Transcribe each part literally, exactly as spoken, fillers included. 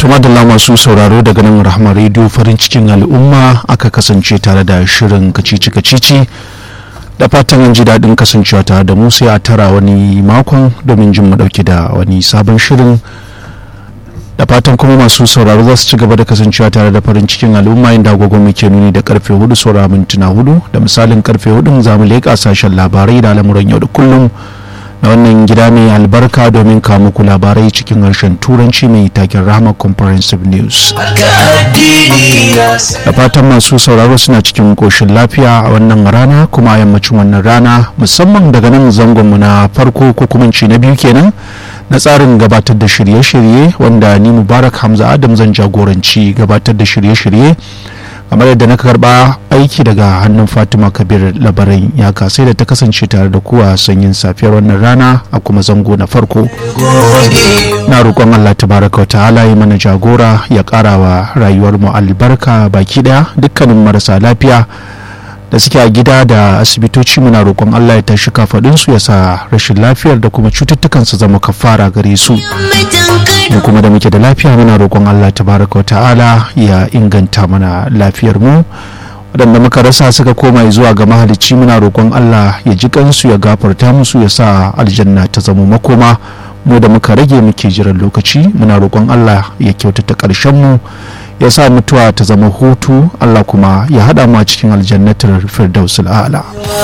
Tuma da masu sauraro daga nan Rahama Radio farin cikin al'umma aka kasance tare da shirin kacici-kacici da fatan an ji daɗin kasancewa tare da mu sai a tara wani makon domin jin mu ɗauke da wani sabon shirin da fatan kuma masu sauraro za su ci gaba da kasancewa tare da farin cikin al'umma inda agogo muke nuni da karfe hudu saura mintuna hudu da misalin karfe hudun za mu leƙa sashen labarai da al'amuran yau da kullum na wannan gida mai albarka domin kawo muku labarai cikin harshen turanci mai taken Rahama Comprehensive News. Da fatan masu sauraro suna cikin koshin lafiya a wannan rana kuma a yammacin wannan rana musamman daga nan zangonmu na farko ko kuma ci na biyu kenan na tsarin gabatar da shirye-shirye wanda ni Mubarak Hamza Adam zan jagoranci gabatar da shirye-shirye kamar yadda na karba aiki daga hannun Fatima Kabir Labaran ya kasai da ta kasance tare da kuwa sanyin safiyar wannan rana a kuma zango na farko. Na roƙon Allah tabaraka wa ta'ala ya mana jagora ya ƙara wa rayuwar mu albarka baki daya dukkanin marasa lafiya da suke a gida da asibitoci muna roƙon Allah ya tashi kafaɗinsu ya sa rashin lafiyar da kuma cututtukan su zama kafara gare su. Mu kuma da muke da lafiya muna roƙon Allah tabaraka wa ta'ala ya inganta mana lafiyar mu. Waɗanda muka rasa suka koma zuwa ga mahalicci muna roƙon Allah ya ji kansu ya gafarta musu ya sa aljanna ta zama makoma. Mu da muka rage muke jiran lokaci muna roƙon Allah ya kyautata ƙarshen mu ya sa mutuwa ta zama hutu Allah kuma ya hada mu a cikin aljannatul firdausul a'la.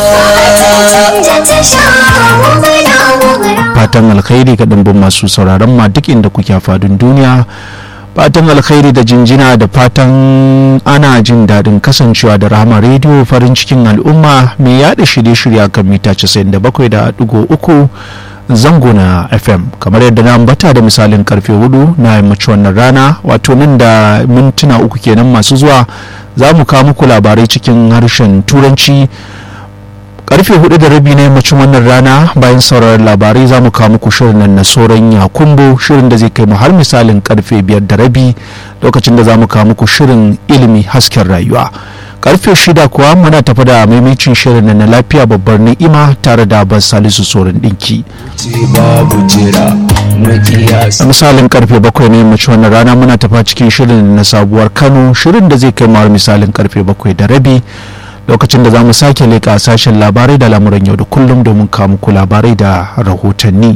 Fatan alkhairi ga dimbin masu sauraron ma duk inda kuke fadin duniya, fatan alkhairi da jinjina da fatan ana jin daɗin kasancewa da Rahama Radio farin cikin al'umma mai yada shirye-shirye kan mita casa'in da bakwai da ɗigo uku zango na F M kamar yadda na ambata da misalin karfe hudu na yammaci wannan rana wato nan da mintuna uku kenan masu zuwa za mu kawo muku labarai cikin harshen turanci. Karfe hudu da rabi na yammacin wannan rana bayan sauraron labarai za mu kawo muku shirin nan na soran yakumbo, shirin da zai kai mu har misalin karfe biyar da rabi lokacin da za mu kawo muku shirin ilimi hasken rayuwa. Karfe shida kuwa muna tafi da maimacin shirin na lafiya babbar ni'ima tare da Abbas Salisu Sorin Dinki. A misalin karfe bakwai na yammacin wannan rana muna tafa cikin shirin na sabuwar Kano, shirin da zai kai mu har misalin karfe bakwai da rabi lokacin da za mu sake leƙa sashen labarai da lamuran yau da kullum domin kawo muku labarai da rahotanni.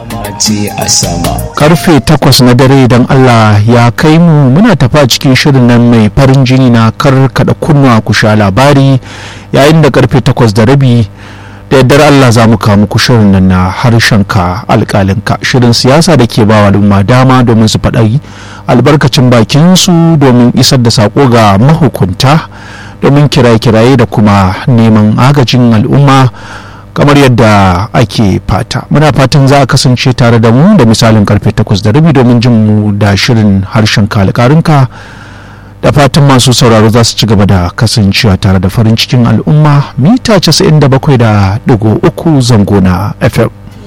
Karfe takwas na dare idan Allah ya kai mu muna tafa cikin shirin nan mai farin jini na karkada kunnuwa ku sha labari, yayin da karfe takwas da rabi da yaddar Allah za mu kawo muku shirin nan na harshenka alƙalinka, shirin siyasa da ke bawa al'umma dama domin su faɗi albarkacin bakin su domin isar da sako ga mahukunta domin kiraye-kiraye da kuma neman agajin al'umma kamar yadda ake fata. Muna fatan za a kasance tare da mu da misalin karfe takwas da rabi domin jin mu da shirin harshen kalkarinka da fatan masu sauraro za su ci gaba da kasancewa tare da farin cikin al'umma mita casa'in da bakwai da ɗigo uku zango na F M.